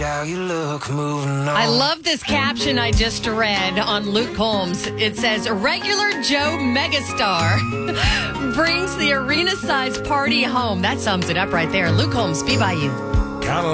How you look moving on. I love this caption I just read on Luke Combs. It says, regular Joe megastar brings the arena-sized party home. That sums it up right there. Luke Combs, be by you. Kinda